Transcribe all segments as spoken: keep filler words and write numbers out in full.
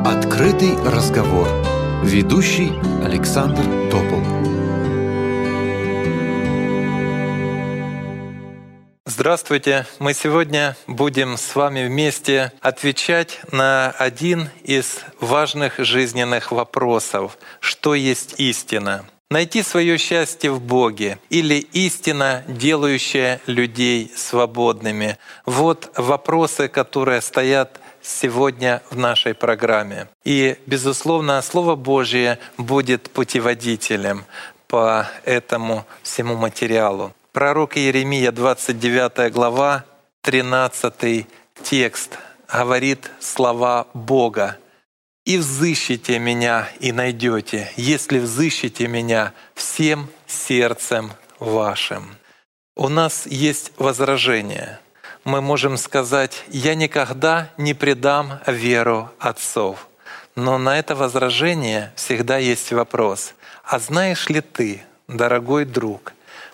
Открытый разговор. Ведущий Александр Топол. Здравствуйте! Мы сегодня будем с вами вместе отвечать на один из важных жизненных вопросов. Что есть истина? Найти свое счастье в Боге или истина, делающая людей свободными? Вот вопросы, которые стоят сегодня в нашей программе. И, безусловно, Слово Божье будет путеводителем по этому всему материалу. Пророк Иеремия, двадцать девятая глава, тринадцатый текст, говорит слова Бога. «И взыщите меня, и найдете, если взыщете меня всем сердцем вашим». У нас есть возражение. Мы можем сказать: «Я никогда не предам веру отцов». Но на это возражение всегда есть вопрос: а знаешь ли ты, дорогой друг,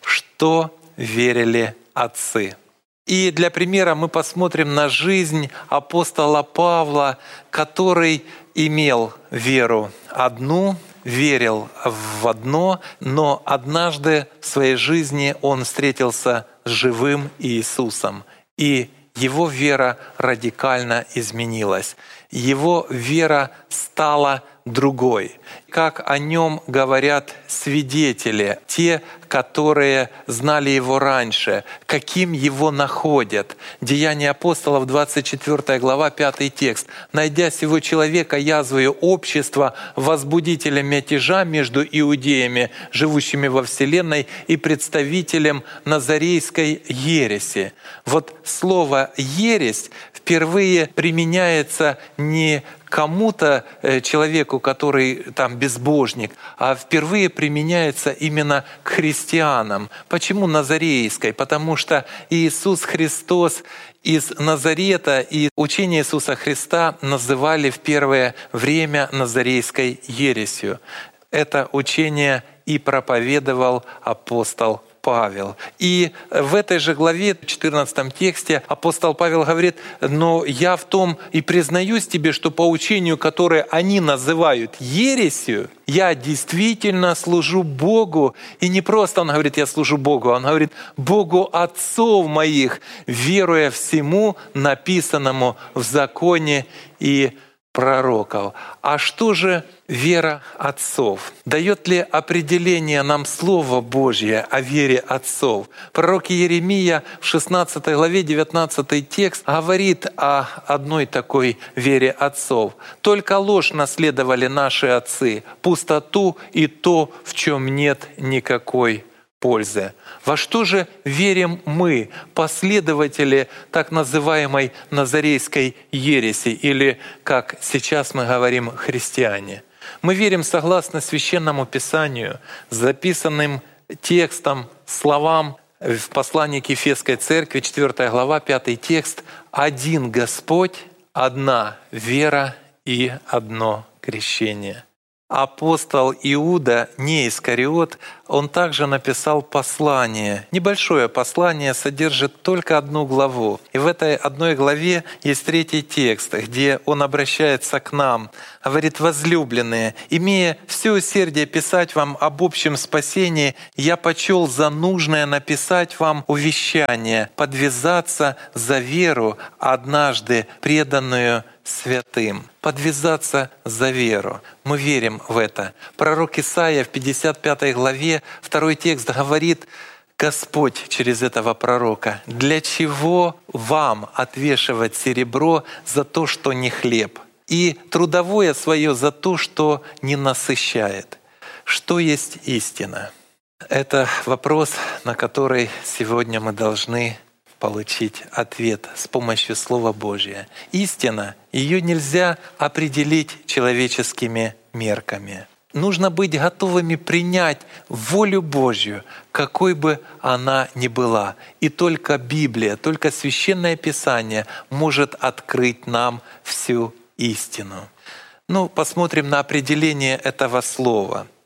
что верили отцы? И для примера мы посмотрим на жизнь апостола Павла, который имел веру одну, верил в одно, но однажды в своей жизни он встретился с живым Иисусом, и его вера радикально изменилась. Его вера стала другой. Как о нем говорят свидетели, те, которые знали его раньше, каким его находят. Деяния апостолов, двадцать четвёртая глава, пятый текст. «Найдя сего человека, язвою общества, возбудителем мятежа между иудеями, живущими во вселенной, и представителем назарейской ереси». Вот слово «ересь» впервые применяется не кому-то, человеку, который там безбожник, а впервые применяется именно к христианам. Почему назарейской? Потому что Иисус Христос из Назарета и учение Иисуса Христа называли в первое время назарейской ересью. Это учение и проповедовал апостол Павел. И в этой же главе, в четырнадцатом тексте, апостол Павел говорит: «Но я в том и признаюсь тебе, что по учению, которое они называют ересью, я действительно служу Богу». И не просто он говорит: «Я служу Богу», он говорит: «Богу отцов моих, веруя всему написанному в законе и пророков». А что же вера отцов? Дает ли определение нам Слово Божье о вере отцов? Пророк Иеремия в шестнадцатой главе, девятнадцатый текст, говорит о одной такой вере отцов. «Только ложь наследовали наши отцы, пустоту и то, в чем нет никакой пользы». Во что же верим мы, последователи так называемой назарейской ереси, или, как сейчас мы говорим, христиане? Мы верим согласно Священному Писанию, записанным текстом, словам в послании к Ефесской церкви, четвёртая глава, пятый текст: «Один Господь, одна вера и одно крещение». Апостол Иуда, не Искариот, он также написал послание. Небольшое послание, содержит только одну главу. И в этой одной главе есть третий текст, где он обращается к нам. Говорит: «Возлюбленные, имея все усердие писать вам об общем спасении, я почел за нужное написать вам увещание, подвязаться за веру, однажды преданную святым». Подвязаться за веру. Мы верим в это. Пророк Исаия в пятьдесят пятой главе, второй текст говорит: Господь через этого пророка: «Для чего вам отвешивать серебро за то, что не хлеб, и трудовое свое за то, что не насыщает?» Что есть истина? Это вопрос, на который сегодня мы должны получить ответ с помощью Слова Божия. Истина, ее нельзя определить человеческими мерками. Нужно быть готовыми принять волю Божью, какой бы она ни была. И только Библия, только Священное Писание может открыть нам всю истину. Ну, посмотрим на определение этого слова.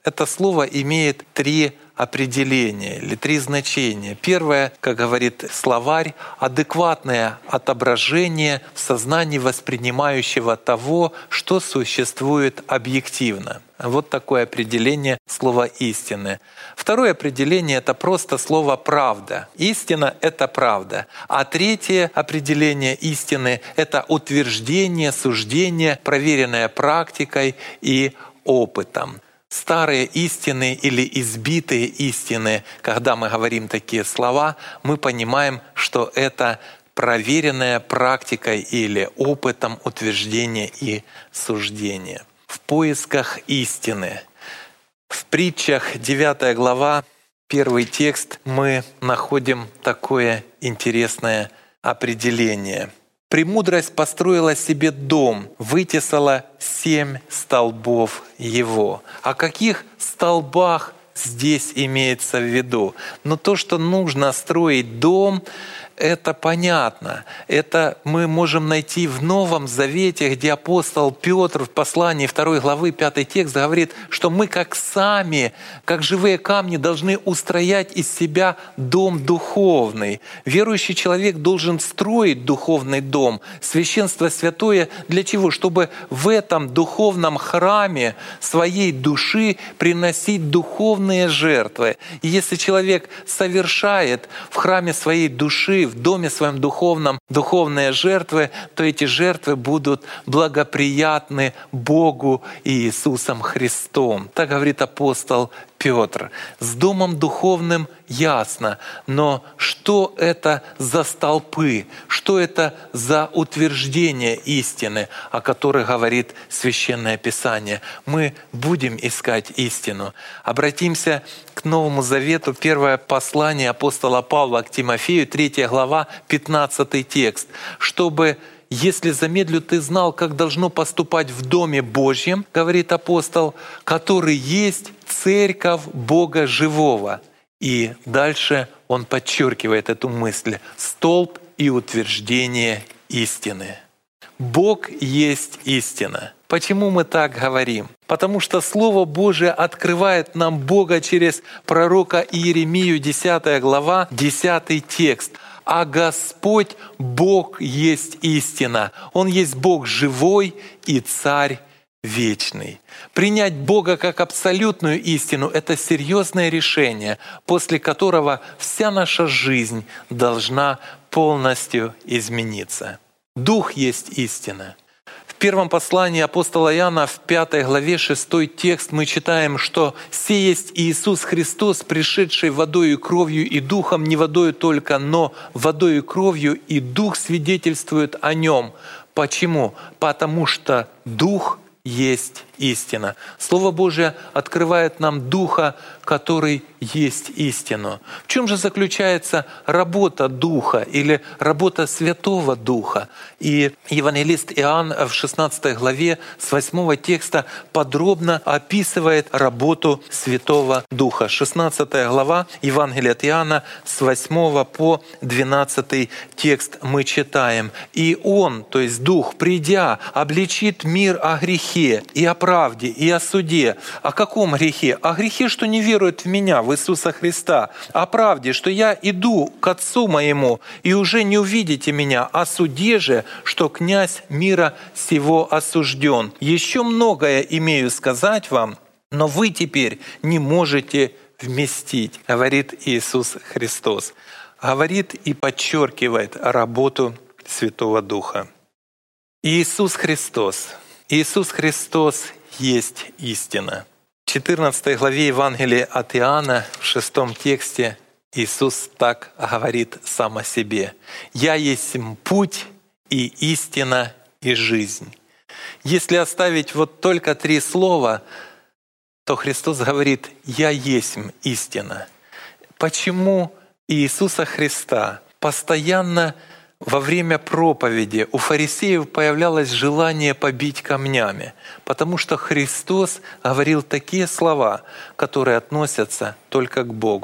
Это слово имеет три определения или три значения. Первое, как говорит словарь, адекватное отображение в сознании воспринимающего того, что существует объективно. Вот такое определение слова «истины». Второе определение — это просто слово «правда». Истина — это правда. А третье определение истины — это утверждение, суждение, проверенное практикой и опытом. Старые истины или избитые истины, когда мы говорим такие слова, мы понимаем, что это проверенное практикой или опытом утверждение и суждение. В поисках истины. В притчах девятая глава, первый текст, мы находим такое интересное определение. «Премудрость построила себе дом, вытесала семь столбов его». О каких столбах здесь имеется в виду? Но то, что нужно строить дом, это понятно. Это мы можем найти в Новом Завете, где апостол Петр в послании второй главы, пятый текст говорит, что мы как сами, как живые камни, должны устроять из себя дом духовный. Верующий человек должен строить духовный дом. Священство святое для чего? Чтобы в этом духовном храме своей души приносить духовные жертвы. И если человек совершает в храме своей души, в доме своем духовном духовные жертвы, то эти жертвы будут благоприятны Богу и Иисусом Христом. Так говорит апостол Петр. С домом духовным ясно, но что это за столпы, что это за утверждение истины, о которых говорит Священное Писание? Мы будем искать истину. Обратимся к Новому Завету, первое послание апостола Павла к Тимофею, третья глава, пятнадцатый текст. «Чтобы, если замедлю, ты знал, как должно поступать в Доме Божьем, — говорит апостол, — который есть церковь Бога живого». И дальше он подчеркивает эту мысль: столб и утверждение истины. Бог есть истина. Почему мы так говорим? Потому что Слово Божие открывает нам Бога через пророка Иеремию, десятая глава, десятый текст. «А Господь Бог есть истина. Он есть Бог живой и Царь вечный». Принять Бога как абсолютную истину — это серьезное решение, после которого вся наша жизнь должна полностью измениться. Дух есть истина. В первом послании апостола Иоанна, в пятой главе, шестой текст, мы читаем, что «Се есть Иисус Христос, пришедший водою и кровью и духом, не водою только, но водою и кровью, и Дух свидетельствует о Нем». Почему? Потому что Дух есть истина. Слово Божие открывает нам Духа, который есть истину. В чем же заключается работа Духа или работа Святого Духа? И евангелист Иоанн в шестнадцатой главе с восьмого текста подробно описывает работу Святого Духа. шестнадцатая глава Евангелия от Иоанна с восьмого по двенадцатый текст мы читаем. «И Он, то есть Дух, придя, обличит мир о грехе и о правде, и о суде». О каком грехе? О грехе, что не верует в Меня, в Иисуса Христа. О правде, что я иду к Отцу Моему, и уже не увидите Меня. О суде же, что князь мира сего осужден. Еще многое имею сказать вам, но вы теперь не можете вместить, говорит Иисус Христос. Говорит и подчеркивает работу Святого Духа. Иисус Христос. Иисус Христос есть истина. В четырнадцатой главе Евангелия от Иоанна, в шестом тексте, Иисус так говорит сам о себе: «Я есть путь и истина и жизнь». Если оставить вот только три слова, то Христос говорит: «Я есть истина». Почему Иисуса Христа постоянно во время проповеди у фарисеев появлялось желание побить камнями? Потому что Христос говорил такие слова, которые относятся только к Богу.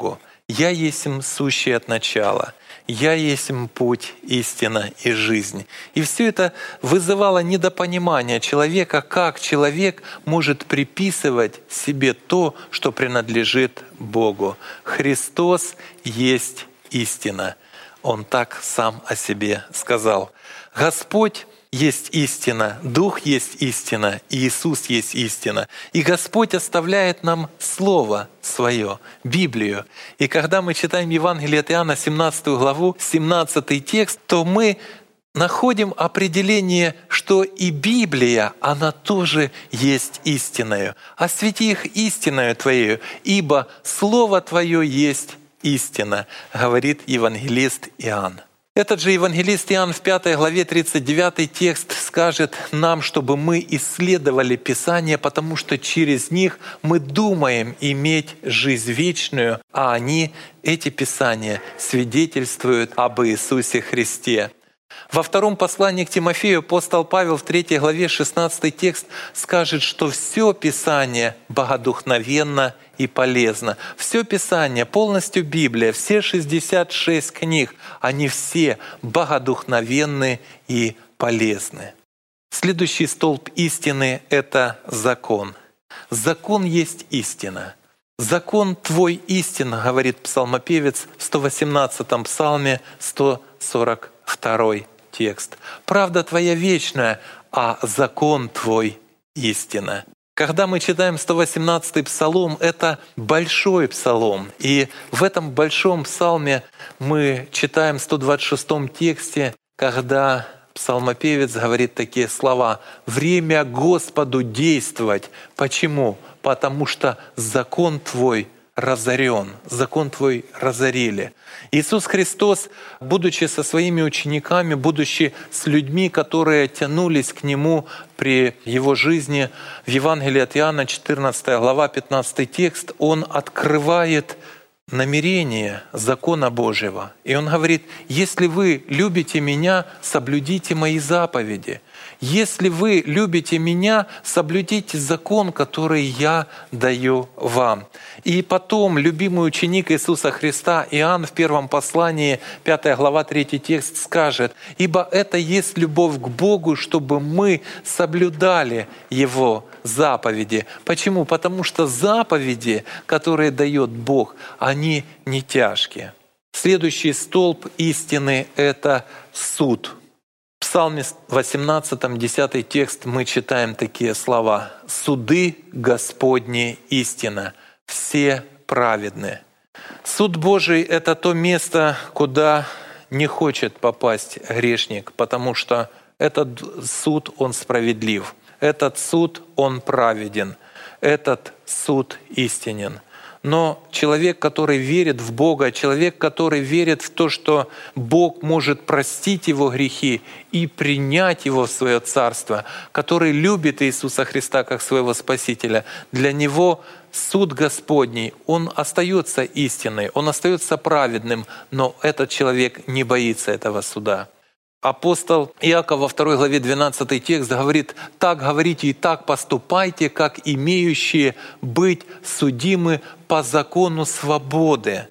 «Я есмь сущий от начала, я есмь путь, истина и жизнь». И все это вызывало недопонимание человека, как человек может приписывать себе то, что принадлежит Богу. Христос есть истина. Он так сам о себе сказал. Господь есть истина, Дух есть истина, и Иисус есть истина. И Господь оставляет нам Слово Свое, Библию. И когда мы читаем Евангелие от Иоанна, семнадцатую главу, семнадцатый текст, то мы находим определение, что и Библия, она тоже есть истиною. «Освети их истиною Твоею, ибо Слово Твое есть истина», говорит евангелист Иоанн. Этот же евангелист Иоанн в пятой главе тридцать девятый текст скажет нам, чтобы мы исследовали Писание, потому что через них мы думаем иметь жизнь вечную, а они, эти Писания, свидетельствуют об Иисусе Христе. Во втором послании к Тимофею апостол Павел в третьей главе шестнадцатый текст скажет, что все Писание богодухновенно и полезно. Все Писание, полностью Библия, все шестьдесят шесть книг, они все богодухновенны и полезны. Следующий столб истины — это закон. Закон есть истина. «Закон Твой истина», говорит псалмопевец в сто восемнадцатом псалме, сто сорок второй текст. «Правда Твоя вечная, а закон Твой истина». Когда мы читаем сто восемнадцатый псалом, это большой псалом. И в этом большом псалме мы читаем в сто двадцать шестом тексте, когда псалмопевец говорит такие слова: «Время Господу действовать». Почему? Потому что закон Твой разорен, закон Твой разорили. Иисус Христос, будучи со своими учениками, будучи с людьми, которые тянулись к Нему при Его жизни, в Евангелии от Иоанна, четырнадцатая глава, пятнадцатый текст, Он открывает намерение закона Божьего. И Он говорит: «Если вы любите Меня, соблюдите Мои заповеди. Если вы любите Меня, соблюдите закон, который Я даю вам». И потом любимый ученик Иисуса Христа Иоанн в первом послании, пятая глава, третий текст скажет: «Ибо это есть любовь к Богу, чтобы мы соблюдали Его заповеди». Почему? Потому что заповеди, которые дает Бог, они не тяжкие. Следующий столб истины — это суд. В Псалме восемнадцатом, десятый текст мы читаем такие слова: «Суды Господни истина, все праведны». Суд Божий — это то место, куда не хочет попасть грешник, потому что этот суд, он справедлив, этот суд, он праведен, этот суд истинен. Но человек, который верит в Бога, человек, который верит в то, что Бог может простить его грехи и принять его в свое царство, который любит Иисуса Христа как своего Спасителя, для него суд Господний, он остается истинной, он остается праведным, но этот человек не боится этого суда. Апостол Иаков во второй главе двенадцатый текст говорит: «Так говорите и так поступайте, как имеющие быть судимы по закону свободы».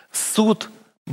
Суд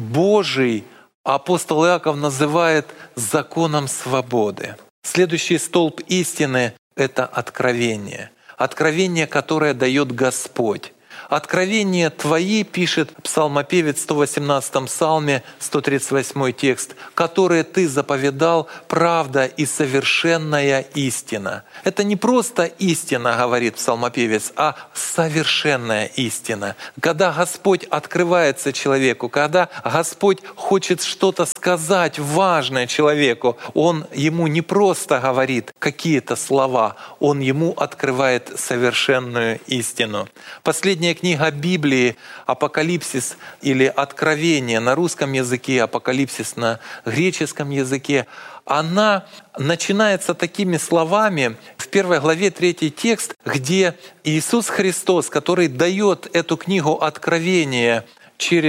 Божий апостол Иаков называет законом свободы. Следующий столб истины — это откровение. Откровение, которое дает Господь. «Откровения Твои», пишет псалмопевец в сто восемнадцатом псалме, сто тридцать восьмой текст, «которые Ты заповедал, правда и совершенная истина». Это не просто истина, говорит псалмопевец, а совершенная истина. Когда Господь открывается человеку, когда Господь хочет что-то сказать важное человеку, Он ему не просто говорит какие-то слова, Он ему открывает совершенную истину. Последняя книга Библии «Апокалипсис» или «Откровение» на русском языке, «Апокалипсис» на греческом языке, она начинается такими словами в первой главе, третий текст, где Иисус Христос, который дает эту книгу Откровения через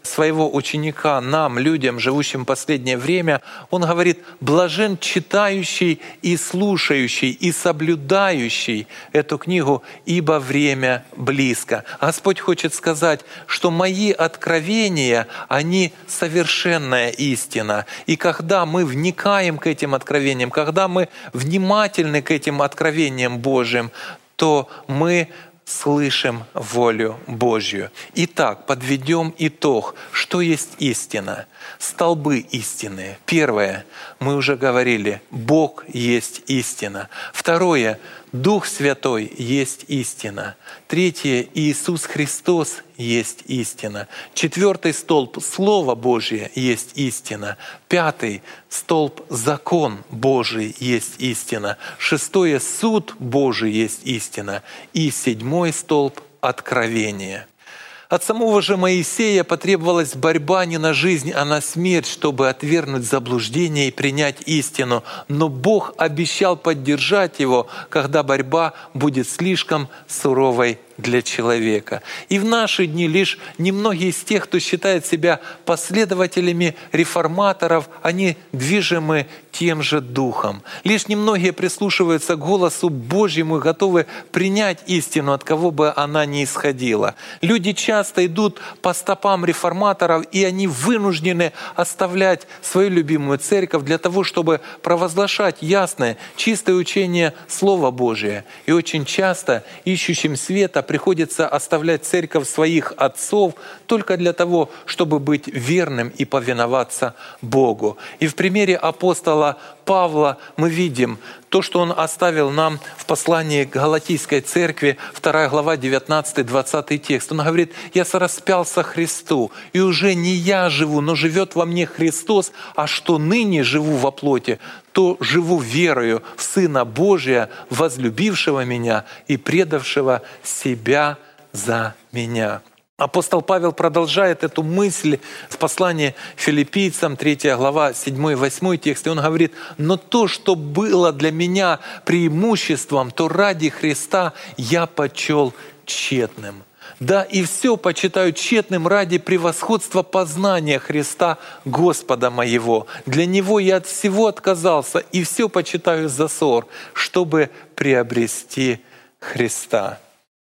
своего ученика нам, людям, живущим в последнее время, он говорит: «Блажен читающий и слушающий, и соблюдающий эту книгу, ибо время близко». Господь хочет сказать, что мои откровения, они совершенная истина. И когда мы вникаем к этим откровениям, когда мы внимательны к этим откровениям Божьим, то мы слышим волю Божью. Итак, подведем итог. Что есть истина? Столбы истины. Первое, мы уже говорили, Бог есть истина. Второе, Дух Святой есть истина. Третье, Иисус Христос есть истина. Четвертый столб, Слово Божье есть истина. Пятый столб, закон Божий есть истина. Шестое, суд Божий есть истина. И седьмой столб, откровение. От самого же Моисея потребовалась борьба не на жизнь, а на смерть, чтобы отвергнуть заблуждение и принять истину. Но Бог обещал поддержать его, когда борьба будет слишком суровой для человека. И в наши дни лишь немногие из тех, кто считает себя последователями реформаторов, они движимы тем же духом. Лишь немногие прислушиваются к голосу Божьему и готовы принять истину, от кого бы она ни исходила. Люди часто идут по стопам реформаторов, и они вынуждены оставлять свою любимую церковь для того, чтобы провозглашать ясное, чистое учение Слова Божия. И очень часто ищущим света приходится оставлять церковь своих отцов только для того, чтобы быть верным и повиноваться Богу. И в примере апостола Павла мы видим то, что он оставил нам в послании к Галатийской церкви, вторая глава, девятнадцатый-двадцатый текст. Он говорит: «Я сораспялся Христу, и уже не я живу, но живет во мне Христос, а что ныне живу во плоти, то живу верою в Сына Божия, возлюбившего меня и предавшего себя за меня». Апостол Павел продолжает эту мысль в послании Филиппийцам, третья глава, седьмой-восьмой текст. И он говорит: «Но то, что было для меня преимуществом, то ради Христа я почел тщетным. Да, и все почитаю тщетным ради превосходства познания Христа Господа моего. Для Него я от всего отказался, и все почитаю за ссор, чтобы приобрести Христа».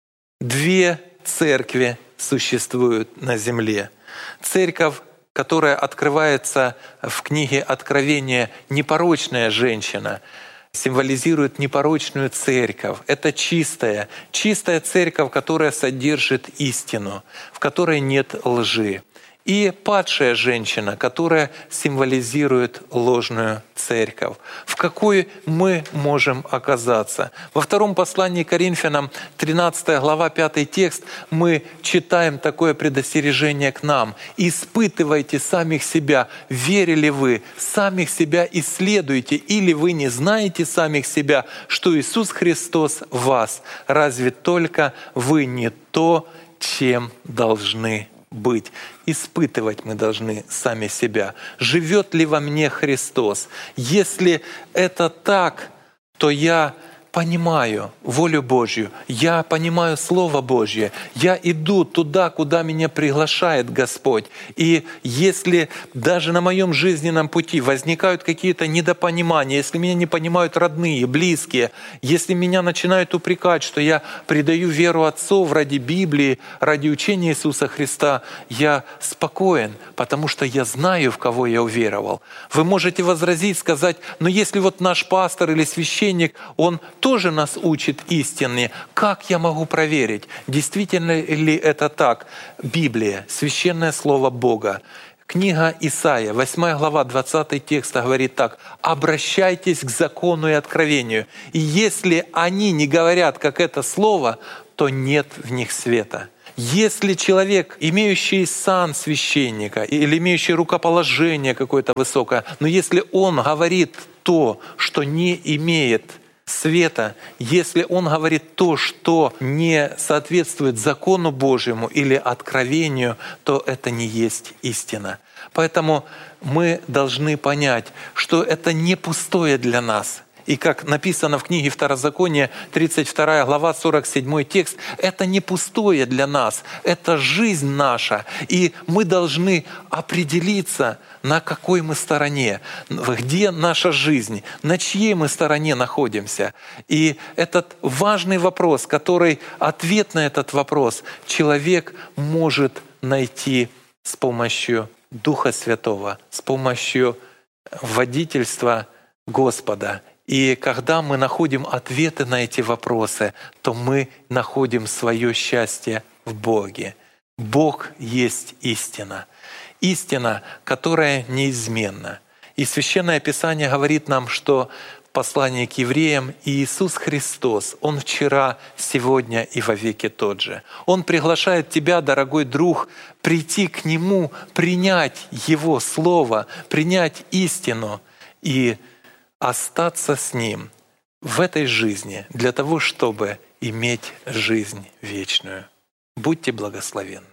Две церкви существуют на земле. Церковь, которая открывается в книге Откровения, непорочная женщина, символизирует непорочную церковь. Это чистая, чистая церковь, которая содержит истину, в которой нет лжи. И падшая женщина, которая символизирует ложную церковь. В какой мы можем оказаться? Во втором послании к Коринфянам, тринадцатая глава, пятый текст, мы читаем такое предостережение к нам. «Испытывайте самих себя, верили вы, самих себя исследуйте, или вы не знаете самих себя, что Иисус Христос в вас. Разве только вы не то, чем должны быть». Испытывать мы должны сами себя. Живет ли во мне Христос? Если это так, то я понимаю волю Божью, я понимаю Слово Божье, я иду туда, куда меня приглашает Господь. И если даже на моем жизненном пути возникают какие-то недопонимания, если меня не понимают родные, близкие, если меня начинают упрекать, что я предаю веру отцов ради Библии, ради учения Иисуса Христа, я спокоен, потому что я знаю, в кого я уверовал. Вы можете возразить, сказать: но если вот наш пастор или священник, он тоже нас учит истине, как я могу проверить, действительно ли это так? Библия, священное слово Бога. Книга Исаия, восьмая глава, двадцатый текст говорит так: «Обращайтесь к закону и откровению, и если они не говорят, как это слово, то нет в них света». Если человек, имеющий сан священника или имеющий рукоположение какое-то высокое, но если он говорит то, что не имеет света, если он говорит то, что не соответствует закону Божьему или откровению, то это не есть истина. Поэтому мы должны понять, что это не пустое для нас. И как написано в книге Второзакония, тридцать вторая глава, сорок седьмой текст, это не пустое для нас, это жизнь наша. И мы должны определиться, на какой мы стороне, где наша жизнь, на чьей мы стороне находимся. И этот важный вопрос, который, ответ на этот вопрос человек может найти с помощью Духа Святого, с помощью водительства Господа. И когда мы находим ответы на эти вопросы, то мы находим свое счастье в Боге. Бог есть истина. Истина, которая неизменна. И Священное Писание говорит нам, что в послании к евреям Иисус Христос, Он вчера, сегодня и вовеки тот же. Он приглашает тебя, дорогой друг, прийти к Нему, принять Его Слово, принять истину и остаться с Ним в этой жизни для того, чтобы иметь жизнь вечную. Будьте благословенны.